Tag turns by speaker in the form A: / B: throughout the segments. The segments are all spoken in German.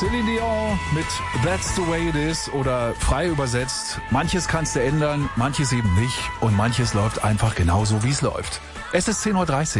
A: Celine Dion mit That's the way it is oder frei übersetzt, manches kannst du ändern, manches eben nicht und manches läuft einfach genauso, wie es läuft. Es ist 10.30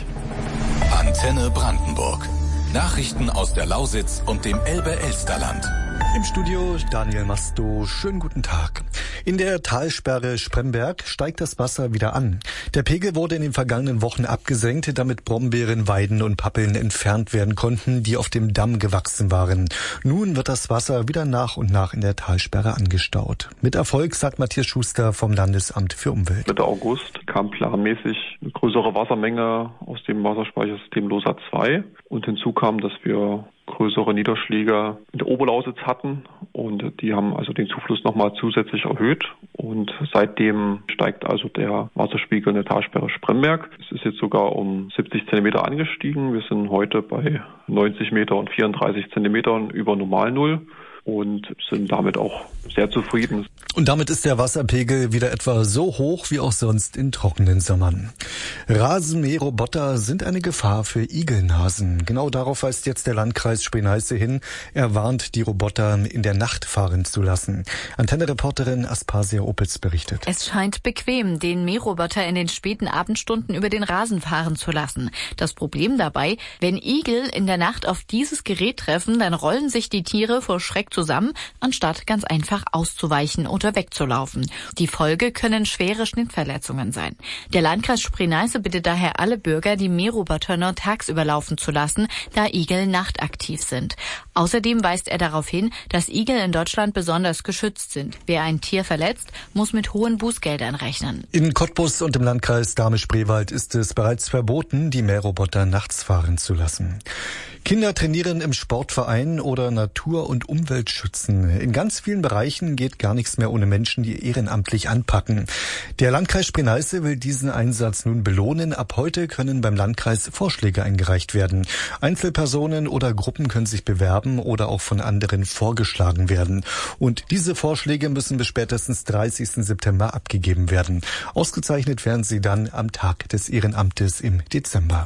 A: Uhr.
B: Antenne Brandenburg. Nachrichten aus der Lausitz und dem Elbe-Elsterland.
C: Im Studio Daniel Masto, schönen guten Tag. In der Talsperre Spremberg steigt das Wasser wieder an. Der Pegel wurde in den vergangenen Wochen abgesenkt, damit Brombeeren, Weiden und Pappeln entfernt werden konnten, die auf dem Damm gewachsen waren. Nun wird das Wasser wieder nach und nach in der Talsperre angestaut. Mit Erfolg, sagt Matthias Schuster vom Landesamt für Umwelt.
D: Mitte August kam planmäßig eine größere Wassermenge aus dem Wasserspeichersystem Losa 2 und hinzu kam, dass wir größere Niederschläge in der Oberlausitz hatten und die haben also den Zufluss nochmal zusätzlich erhöht und seitdem steigt also der Wasserspiegel in der Talsperre Spremberg. Es ist jetzt sogar um 70 Zentimeter angestiegen. Wir sind heute bei 90 Meter und 34 Zentimetern über Normalnull und sind damit auch sehr zufrieden.
C: Und damit ist der Wasserpegel wieder etwa so hoch wie auch sonst in trockenen Sommern. Rasenmäherroboter sind eine Gefahr für Igelnasen. Genau darauf weist jetzt der Landkreis Spree-Neiße hin. Er warnt, die Roboter in der Nacht fahren zu lassen. Antenne-Reporterin Aspasia Opitz berichtet.
E: Es scheint bequem, den Mähroboter in den späten Abendstunden über den Rasen fahren zu lassen. Das Problem dabei, wenn Igel in der Nacht auf dieses Gerät treffen, dann rollen sich die Tiere vor Schreck zusammen, anstatt ganz einfach auszuweichen oder wegzulaufen. Die Folge können schwere Schnittverletzungen sein. Der Landkreis Spree-Neiße bittet daher alle Bürger, die Mähroboter nur tagsüber laufen zu lassen, da Igel nachtaktiv sind. Außerdem weist er darauf hin, dass Igel in Deutschland besonders geschützt sind. Wer ein Tier verletzt, muss mit hohen Bußgeldern rechnen.
C: In Cottbus und im Landkreis Dahme-Spreewald ist es bereits verboten, die Mähroboter nachts fahren zu lassen. Kinder trainieren im Sportverein oder Natur- und Umweltschützen. In ganz vielen Bereichen geht gar nichts mehr ohne Menschen, die ehrenamtlich anpacken. Der Landkreis Spree-Neiße will diesen Einsatz nun belohnen. Ab heute können beim Landkreis Vorschläge eingereicht werden. Einzelpersonen oder Gruppen können sich bewerben oder auch von anderen vorgeschlagen werden. Und diese Vorschläge müssen bis spätestens 30. September abgegeben werden. Ausgezeichnet werden sie dann am Tag des Ehrenamtes im Dezember.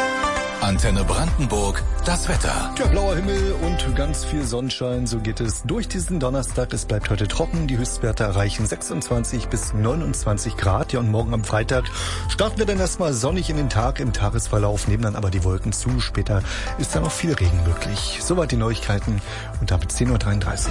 B: Antenne Brandenburg, das Wetter.
C: Ja, blauer Himmel und ganz viel Sonnenschein, so geht es durch diesen Donnerstag. Es bleibt heute trocken, die Höchstwerte erreichen 26 bis 29 Grad. Ja, und morgen am Freitag starten wir dann erstmal sonnig in den Tag. Im Tagesverlauf nehmen dann aber die Wolken zu. Später ist dann noch viel Regen möglich. Soweit die Neuigkeiten und damit 10.33 Uhr.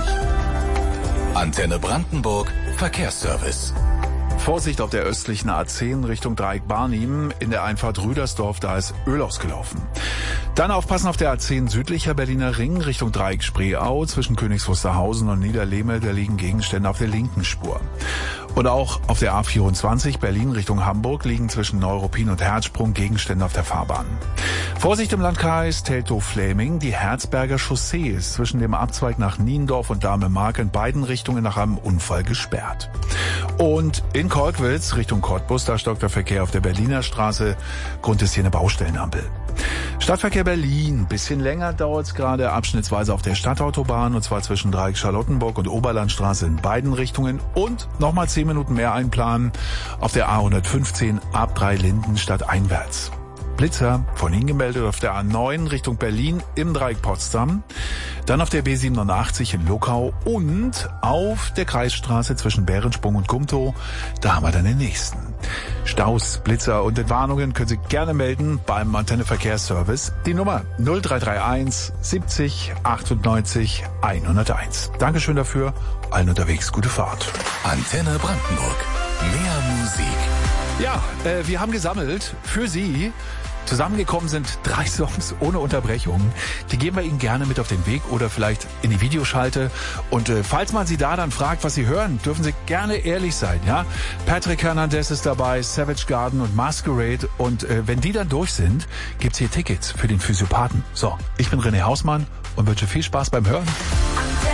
B: Antenne Brandenburg, Verkehrsservice.
A: Vorsicht auf der östlichen A10 Richtung Dreieck Barnim. In der Einfahrt Rüdersdorf, da ist Öl ausgelaufen. Dann aufpassen auf der A10 südlicher Berliner Ring Richtung Dreieck Spreeau. Zwischen Königs Wusterhausen und Niederlehme, da liegen Gegenstände auf der linken Spur. Und auch auf der A24 Berlin Richtung Hamburg liegen zwischen Neuruppin und Herzsprung Gegenstände auf der Fahrbahn. Vorsicht im Landkreis Teltow-Fläming. Die Herzberger Chaussee ist zwischen dem Abzweig nach Niendorf und Dahme-Mark in beiden Richtungen nach einem Unfall gesperrt. Und in Kolkwitz Richtung Cottbus, da stockt der Verkehr auf der Berliner Straße. Grund ist hier eine Baustellenampel. Stadtverkehr Berlin. Bisschen länger dauert's gerade abschnittsweise auf der Stadtautobahn und zwar zwischen Dreieck Charlottenburg und Oberlandstraße in beiden Richtungen und nochmal 10 Minuten mehr einplanen auf der A115 ab 3 Linden stadteinwärts. Blitzer, von Ihnen gemeldet auf der A9 Richtung Berlin im Dreieck Potsdam, dann auf der B87 in Luckau und auf der Kreisstraße zwischen Bärensprung und Gumtow, da haben wir dann den nächsten. Staus, Blitzer und Entwarnungen können Sie gerne melden beim Antenne Verkehrsservice. Die Nummer 0331 70 98 101. Dankeschön dafür, allen unterwegs gute Fahrt.
B: Antenne Brandenburg, mehr Musik.
A: Ja, wir haben gesammelt für Sie. Zusammengekommen sind 3 Songs ohne Unterbrechung. Die geben wir Ihnen gerne mit auf den Weg oder vielleicht in die Videoschalte. Und falls man Sie da dann fragt, was Sie hören, dürfen Sie gerne ehrlich sein, ja? Patrick Hernandez ist dabei, Savage Garden und Masquerade. Und wenn die dann durch sind, gibt's hier Tickets für den Physiopathen. So, ich bin René Hausmann und wünsche viel Spaß beim Hören.